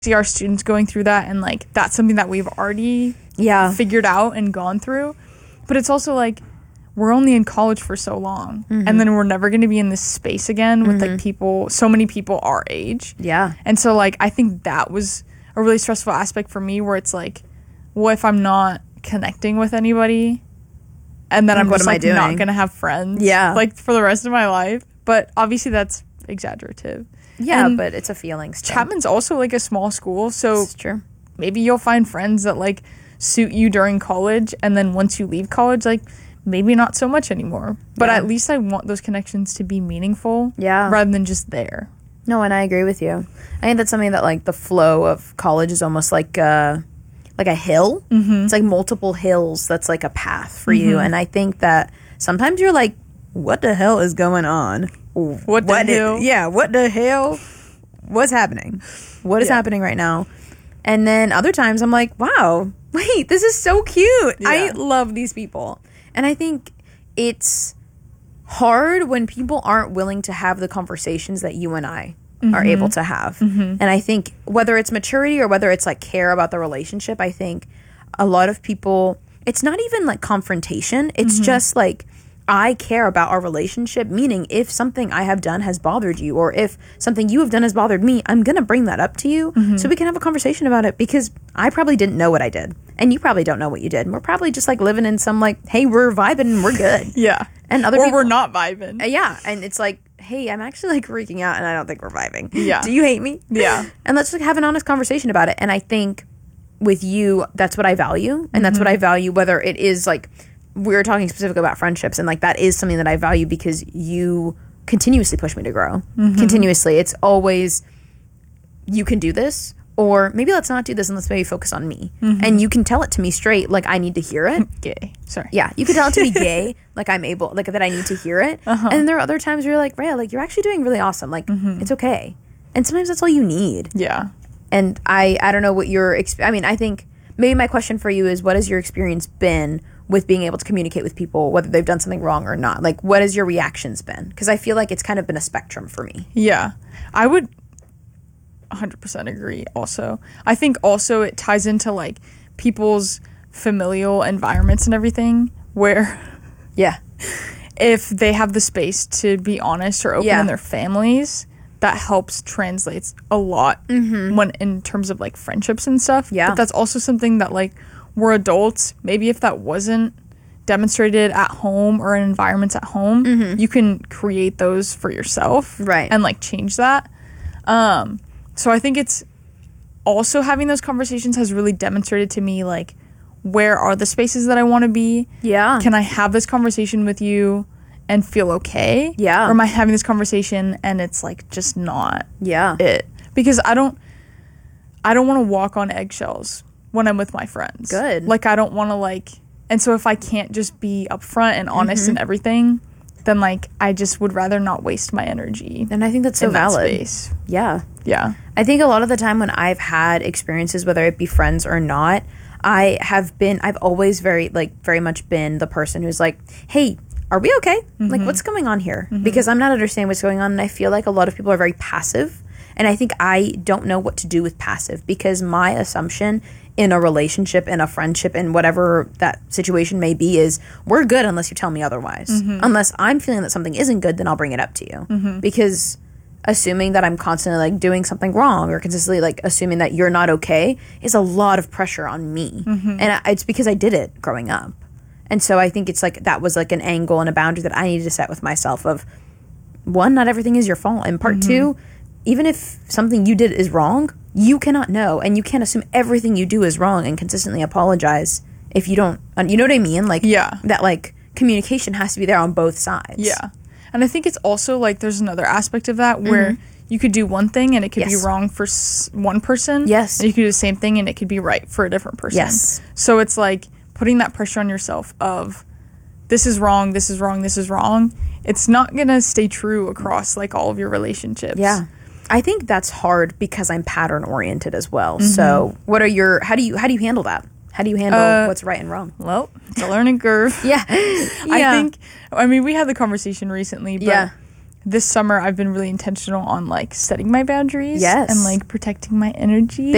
see our students going through that, and like that's something that we've already figured out and gone through. But it's also like we're only in college for so long, and then we're never going to be in this space again with like people, so many people our age. And so like I think that was a really stressful aspect for me, where it's like, what if I'm not connecting with anybody, and then I'm just like not gonna have friends like for the rest of my life? But obviously that's exaggerative. But it's a feeling still. Chapman's also like a small school, so it's true. Maybe you'll find friends that like suit you during college, and then once you leave college, like maybe not so much anymore. But at least I want those connections to be meaningful rather than just there. No, and I agree with you. I think that's something that like the flow of college is almost like a hill. It's like multiple hills that's like a path for you. And I think that sometimes you're like, what the hell is going on? What the hell? What the hell? What's happening? What is happening right now? And then other times I'm like, wow, wait, this is so cute. I love these people. And I think it's hard when people aren't willing to have the conversations that you and I are able to have. And I think whether it's maturity or whether it's like care about the relationship, I think a lot of people, it's not even like confrontation. It's just like, I care about our relationship, meaning if something I have done has bothered you, or if something you have done has bothered me, I'm going to bring that up to you so we can have a conversation about it, because I probably didn't know what I did, and you probably don't know what you did. And we're probably just like living in some like, hey, we're vibing and we're good. And other people, we're not vibing. And it's like, hey, I'm actually like freaking out and I don't think we're vibing. Do you hate me? And let's like have an honest conversation about it. And I think with you, that's what I value. And that's what I value, whether it is like, we're talking specifically about friendships, and like that is something that I value because you continuously push me to grow. Continuously. It's always, you can do this, or maybe let's not do this and let's maybe focus on me. And you can tell it to me straight, like I need to hear it. Gay. Sorry. Yeah, you can tell it to me gay, like I'm able, like that I need to hear it. And there are other times where you're like, Rhea, like you're actually doing really awesome. Like it's okay. And sometimes that's all you need. And I don't know what your, I mean, I think maybe my question for you is, what has your experience been with being able to communicate with people, whether they've done something wrong or not? Like, what has your reactions been? Because I feel like it's kind of been a spectrum for me. I would 100% agree also. I think also it ties into, like, people's familial environments and everything, where if they have the space to be honest or open in their families, that helps translates a lot when in terms of, like, friendships and stuff. But that's also something that, like, we're adults. Maybe if that wasn't demonstrated at home or in environments at home, you can create those for yourself, and like change that. So I think it's also having those conversations has really demonstrated to me, like, where are the spaces that I want to be? Can I have this conversation with you and feel okay? Or am I having this conversation and it's like just not it? Because I don't want to walk on eggshells when I'm with my friends. Like, I don't want to, like, and so if I can't just be upfront and honest in everything, then, like, I just would rather not waste my energy. And I think that's so valid. Space. I think a lot of the time when I've had experiences, whether it be friends or not, I've always very much been the person who's like, hey, are we okay? Like, what's going on here? Because I'm not understanding what's going on, and I feel like a lot of people are very passive. And I think I don't know what to do with passive, because my assumption in a relationship, in a friendship, in whatever that situation may be is, we're good unless you tell me otherwise. Unless I'm feeling that something isn't good, then I'll bring it up to you. Because assuming that I'm constantly like doing something wrong, or consistently like assuming that you're not okay, is a lot of pressure on me. And it's because I did it growing up. And so I think it's like that was like an angle and a boundary that I needed to set with myself of, one, not everything is your fault, and part two, even if something you did is wrong, you cannot know, and you can't assume everything you do is wrong and consistently apologize if you don't, you know what I mean? Like, that, like, communication has to be there on both sides. And I think it's also, like, there's another aspect of that where you could do one thing and it could be wrong for one person. And you could do the same thing and it could be right for a different person. So it's, like, putting that pressure on yourself of, this is wrong, this is wrong, this is wrong. It's not going to stay true across, like, all of your relationships. I think that's hard because I'm pattern oriented as well. So what are how do you handle that? How do you handle what's right and wrong? Well, it's a learning curve. I mean, we had the conversation recently, but this summer I've been really intentional on, like, setting my boundaries and, like, protecting my energy.